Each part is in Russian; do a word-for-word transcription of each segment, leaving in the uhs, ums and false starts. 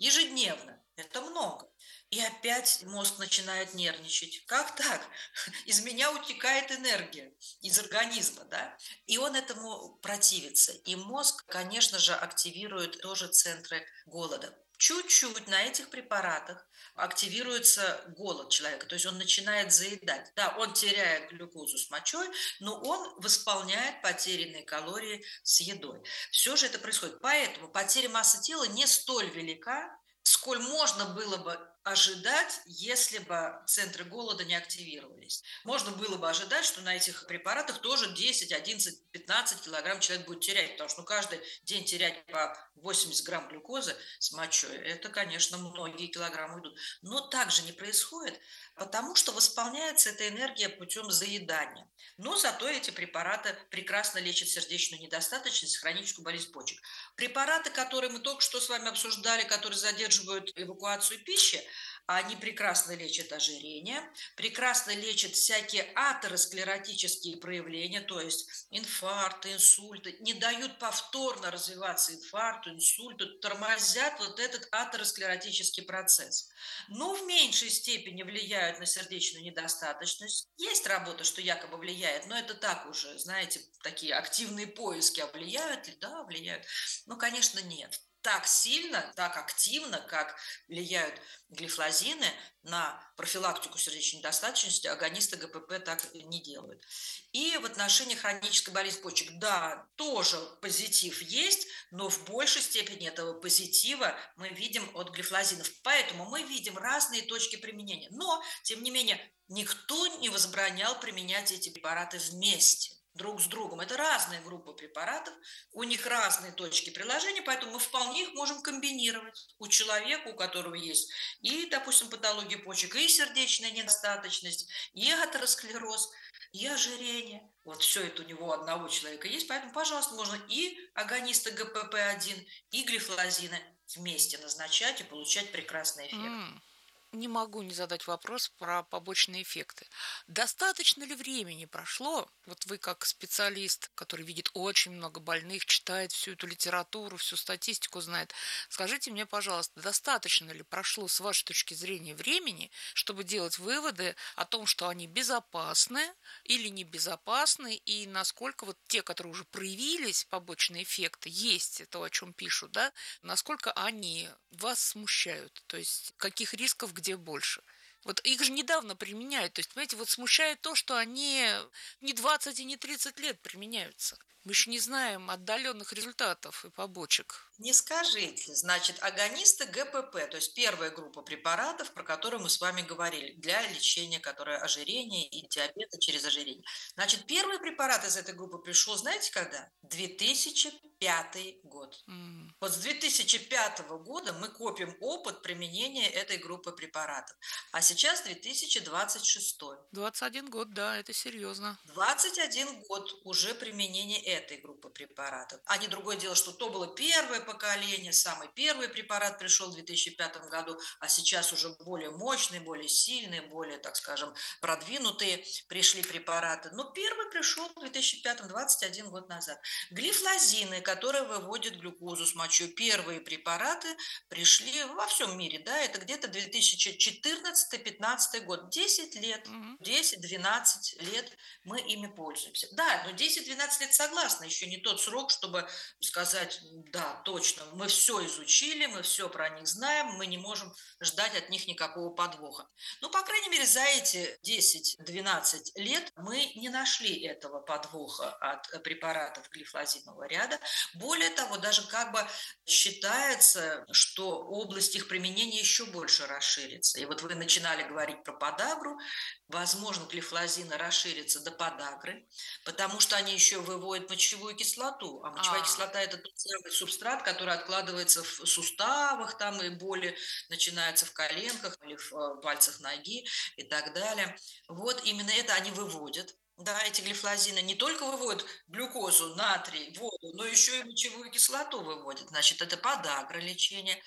ежедневно. Это много. И опять мозг начинает нервничать. Как так? Из меня утекает энергия, из организма, да? И он этому противится. И мозг, конечно же, активирует тоже центры голода. Чуть-чуть на этих препаратах активируется голод человека, то есть он начинает заедать. Да, он теряет глюкозу с мочой, но он восполняет потерянные калории с едой. Все же это происходит. Поэтому потеря массы тела не столь велика, сколь можно было бы ожидать, если бы центры голода не активировались. Можно было бы ожидать, что на этих препаратах тоже десять, одиннадцать, пятнадцать килограмм человек будет терять, потому что ну, каждый день терять по восемьдесят грамм глюкозы с мочой, это, конечно, многие килограммы идут. Но так же не происходит, потому что восполняется эта энергия путем заедания. Но зато эти препараты прекрасно лечат сердечную недостаточность, хроническую болезнь почек. Препараты, которые мы только что с вами обсуждали, которые задерживают эвакуацию пищи, они прекрасно лечат ожирение, прекрасно лечат всякие атеросклеротические проявления, то есть инфаркты, инсульты, не дают повторно развиваться инфаркту, инсульту, тормозят вот этот атеросклеротический процесс. Но в меньшей степени влияют на сердечную недостаточность. Есть работа, что якобы влияет, но это так уже, знаете, такие активные поиски, а влияют ли? Да, влияют. Ну, конечно, нет. Так сильно, так активно, как влияют глифлозины на профилактику сердечной недостаточности, агонисты ГПП так не делают. И в отношении хронической болезни почек, да, тоже позитив есть, но в большей степени этого позитива мы видим от глифлозинов. Поэтому мы видим разные точки применения. Но, тем не менее, никто не возбранял применять эти препараты вместе друг с другом. Это разные группы препаратов, у них разные точки приложения, поэтому мы вполне их можем комбинировать. У человека, у которого есть и, допустим, патология почек, и сердечная недостаточность, и атеросклероз, и ожирение. Вот все это у него у одного человека есть, поэтому, пожалуйста, можно и агонисты ГПП один, и глифлозины вместе назначать и получать прекрасный эффект. М. Не могу не задать вопрос про побочные эффекты. Достаточно ли времени прошло? Вот вы как специалист, который видит очень много больных, читает всю эту литературу, всю статистику знает. Скажите мне, пожалуйста, достаточно ли прошло с вашей точки зрения времени, чтобы делать выводы о том, что они безопасны или небезопасны, и насколько вот те, которые уже проявились, побочные эффекты, есть то, о чем пишут, да, насколько они вас смущают? То есть каких рисков где больше? Вот их же недавно применяют. То есть, понимаете, вот смущает то, что они не двадцать и не тридцать лет применяются. Мы еще не знаем отдаленных результатов и побочек. Не скажите. Значит, агонисты ГПП, то есть первая группа препаратов, про которую мы с вами говорили, для лечения, которое ожирения и диабета через ожирение. Значит, первый препарат из этой группы пришел, знаете, когда? две тысячи пятый год. М. Вот с две тысячи пятого года мы копим опыт применения этой группы препаратов. А сейчас две тысячи двадцать шестой. двадцать один год, да, это серьезно. двадцать один год уже применения этой группы препаратов. А не другое дело, что то было первое поколение, самый первый препарат пришел в две тысячи пятом году, а сейчас уже более мощные, более сильные, более, так скажем, продвинутые пришли препараты. Но первый пришел в две тысячи пятом, двадцать один год назад. Глифлозины, которые выводят глюкозу с мочой, первые препараты пришли во всем мире, да, это где-то две тысячи четырнадцатый-пятнадцатый год, десять лет, Мгм. десять-двенадцать лет мы ими пользуемся. Да, но десять-двенадцать лет согласна, еще не тот срок, чтобы сказать, да, точно, мы все изучили, мы все про них знаем, мы не можем ждать от них никакого подвоха. Ну, по крайней мере, за эти десять-двенадцать лет мы не нашли этого подвоха от препаратов глифлозинового ряда. Более того, даже как бы считается, что область их применения еще больше расширится. И вот вы начинали говорить про подагру, возможно, глифлозины расширятся до подагры, потому что они еще выводят мочевую кислоту. А мочевая А, кислота – это тот самый субстрат, который откладывается в суставах, там и боли начинаются в коленках или в э, пальцах ноги и так далее. Вот именно это они выводят. Да, эти глифлозины не только выводят глюкозу, натрий, воду, но еще и мочевую кислоту выводят. Значит, это подагра лечение.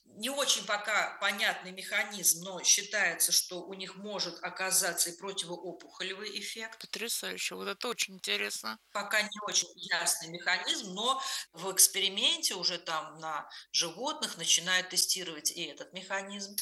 Не очень пока понятный механизм, но считается, что у них может оказаться и противоопухолевый эффект. Потрясающе. Вот это очень интересно. Пока не очень ясный механизм, но в эксперименте уже там на животных начинают тестировать и этот механизм.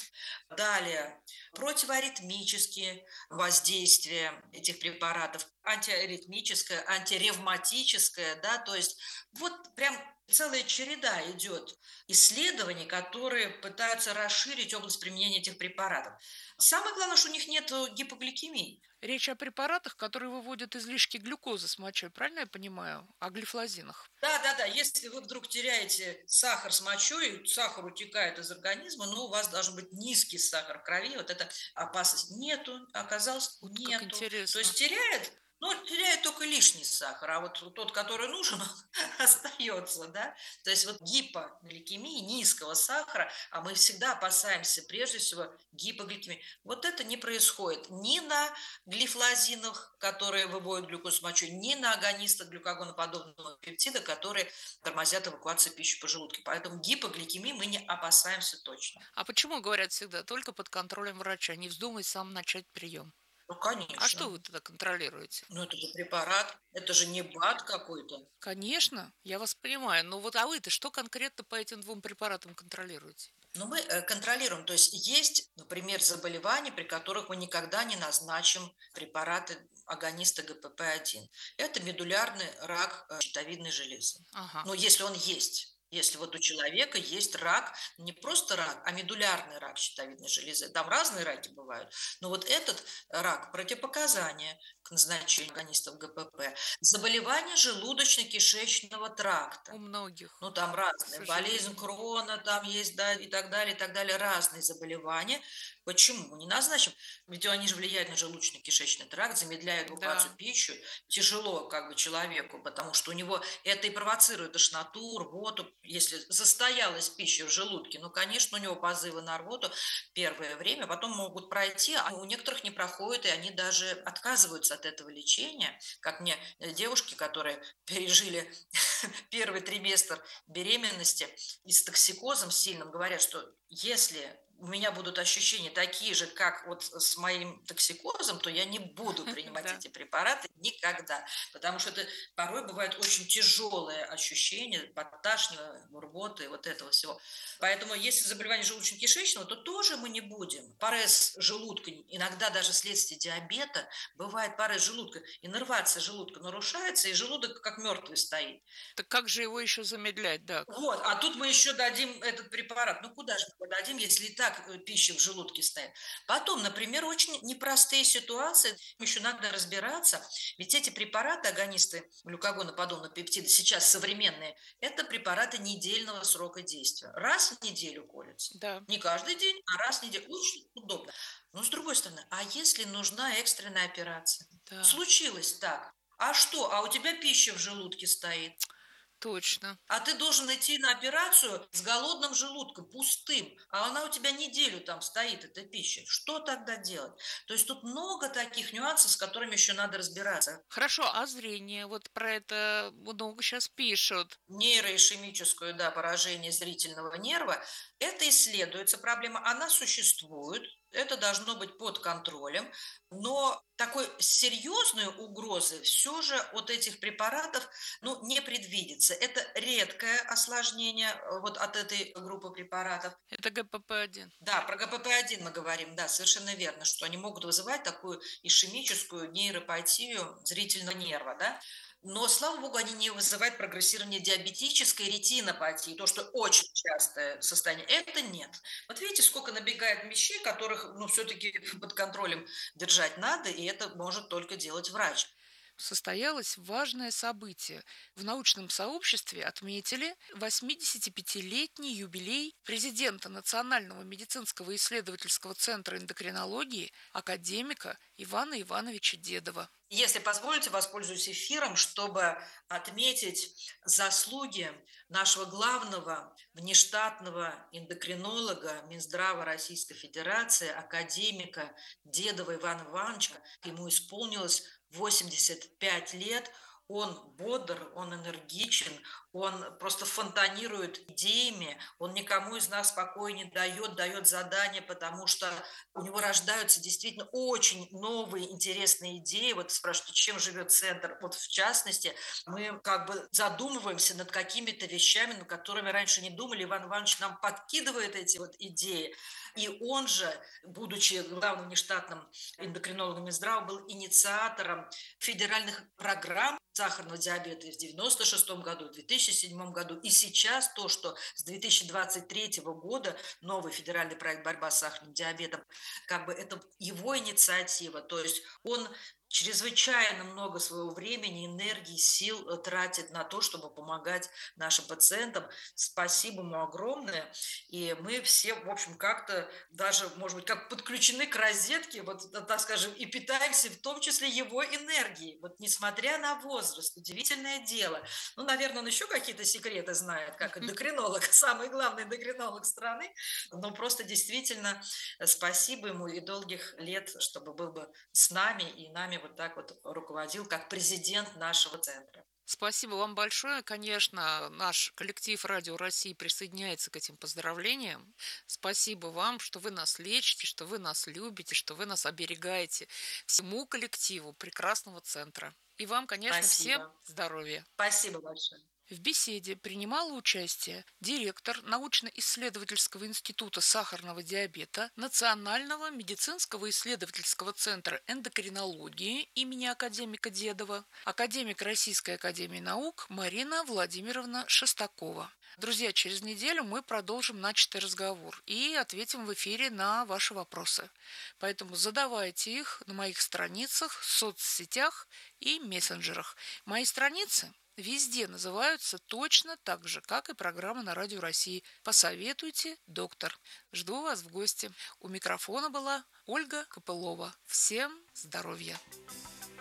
Далее, противоритмические воздействия этих препаратов, антиаритмическое, антиревматическое, да, то есть вот прям целая череда идет исследований, которые пытаются расширить область применения этих препаратов. Самое главное, что у них нет гипогликемии. Речь о препаратах, которые выводят излишки глюкозы с мочой, правильно я понимаю? О глифлозинах. Да-да-да, если вы вдруг теряете сахар с мочой, сахар утекает из организма, но у вас должен быть низкий сахар в крови, вот эта опасность нету, оказалось, Вот как нету. То есть интересно. теряет, но теряет только лишний сахар, а вот тот, который нужен, он остается, да. То есть вот гипогликемия, низкого сахара, а мы всегда опасаемся прежде всего гипогликемии. Вот это не происходит ни на глифлозинах, которые выводят глюкозу с мочой, ни на агонистах глюкогоноподобного пептида, которые тормозят эвакуацию пищи по желудке. Поэтому гипогликемии мы не опасаемся точно. А почему говорят всегда только под контролем врача? Не вздумай сам начать прием. Ну, А что конечно. вы тогда контролируете? Ну, это же препарат, это же не БАД какой-то. Конечно, я вас понимаю. Но вот а вы-то что конкретно по этим двум препаратам контролируете? Но мы э, контролируем. То есть есть, например, заболевания, при которых мы никогда не назначим препараты агониста Г П П один. Это медулярный рак э, щитовидной железы. Ага. Но если он есть, если вот у человека есть рак, не просто рак, а медулярный рак щитовидной железы. Там разные раки бывают. Но вот этот рак противопоказание к назначению агонистов Г П П. Заболевания желудочно-кишечного У тракта. многих, Ну, там к разные. Болезнь сожалению. Крона там есть, да, и так далее, и так далее. Разные заболевания. Почему? Мы не назначим. Ведь они же влияют на желудочно-кишечный тракт, замедляют эвакуацию Да. пищи. Тяжело как бы человеку, потому что у него это и провоцирует тошноту, рвоту. Если застоялась пища в желудке, ну, конечно, у него позывы на рвоту первое время, потом могут пройти, а у некоторых не проходит, и они даже отказываются от этого лечения. Как мне э, девушки, которые пережили первый триместр беременности и с токсикозом сильным говорят, что если у меня будут ощущения такие же, как вот с моим токсикозом, то я не буду принимать Да. эти препараты никогда, потому что это порой бывает очень тяжелое ощущение, подташнивание, рвоты и вот этого всего. Поэтому если заболевание желудочно-кишечного, то тоже мы не будем. Парез желудка, иногда даже вследствие диабета, бывает парез желудка, иннервация желудка нарушается, и желудок как мертвый стоит. Так как же его еще замедлять, да? Вот, а тут мы еще дадим этот препарат. Ну, куда же мы его дадим, если и так э, пища в желудке стоит? Потом, например, очень непростые ситуации, еще надо разбираться, ведь эти препараты, агонисты глюкогоноподобного пептида, сейчас современные, это препараты недельного срока действия. Раз в неделю колются. Да, Не каждый день, а раз в неделю. Очень удобно. Но с другой стороны, а если нужна экстренная операция? да, Случилось так. А что? А у тебя пища в желудке стоит. точно. А ты должен идти на операцию с голодным желудком, пустым, а она у тебя неделю там стоит, эта пища. Что тогда делать? То есть тут много таких нюансов, с которыми еще надо разбираться. Хорошо, а зрение? Вот про это много сейчас пишут. Нейроишемическую, да, поражение зрительного нерва, это исследуется проблема, она существует, это должно быть под контролем, но такой серьезной угрозы все же от этих препаратов ну, не предвидится. Это редкое осложнение э, вот от этой группы препаратов. Это Г П П один. Да, про Г П П один мы говорим, да, совершенно верно, что они могут вызывать такую ишемическую нейропатию зрительного нерва, да. Но, слава богу, они не вызывают прогрессирование диабетической ретинопатии, то, что очень частое состояние. Это нет. Вот видите, сколько набегает вещей, которых, ну, все-таки под контролем держать надо, и это может только делать врач. Состоялось важное событие. В научном сообществе отметили восьмидесятипятилетний юбилей президента Национального медицинского исследовательского центра эндокринологии академика Ивана Ивановича Дедова. Если позволите, воспользуюсь эфиром, чтобы отметить заслуги нашего главного внештатного эндокринолога Минздрава Российской Федерации, академика Дедова Ивана Ивановича. Ему исполнилось восемьдесят пять лет. он бодр, он энергичен, он просто фонтанирует идеями, он никому из нас покоя не дает, дает задания, потому что у него рождаются действительно очень новые интересные идеи. Вот спрашиваете, чем живет центр? Вот в частности, мы как бы задумываемся над какими-то вещами, над которыми раньше не думали. Иван Иванович нам подкидывает эти вот идеи. И он же, будучи главным нештатным эндокринологом Минздрава, был инициатором федеральных программ сахарного диабета и в девяносто шестом году, в две тысячи седьмом году. И сейчас то, что с две тысячи двадцать третьего года новый федеральный проект «Борьба с сахарным диабетом», как бы это его инициатива. То есть он чрезвычайно много своего времени, энергии, сил э, тратит на то, чтобы помогать нашим пациентам. Спасибо ему огромное. И мы все, в общем, как-то даже, может быть, как подключены к розетке, вот, да, так скажем, и питаемся в том числе его энергией. Вот несмотря на возраст, удивительное дело. Ну, наверное, он еще какие-то секреты знает, как эндокринолог, самый главный эндокринолог страны. Но просто действительно э, спасибо ему и долгих лет, чтобы был бы с нами и нами вот так вот руководил, как президент нашего центра. Спасибо вам большое. Конечно, наш коллектив Радио России присоединяется к этим поздравлениям. Спасибо вам, что вы нас лечите, что вы нас любите, что вы нас оберегаете. Всему коллективу прекрасного центра. И вам, конечно, всем Спасибо. здоровья. Спасибо большое. В беседе принимала участие директор научно-исследовательского института сахарного диабета Национального медицинского исследовательского центра эндокринологии имени академика Дедова, академик Российской академии наук Марина Владимировна Шестакова. Друзья, через неделю мы продолжим начатый разговор и ответим в эфире на ваши вопросы. Поэтому задавайте их на моих страницах, соцсетях и мессенджерах. Мои страницы везде называются точно так же, как и программа на Радио России. Посоветуйте, доктор. Жду вас в гости. У микрофона была Ольга Копылова. Всем здоровья!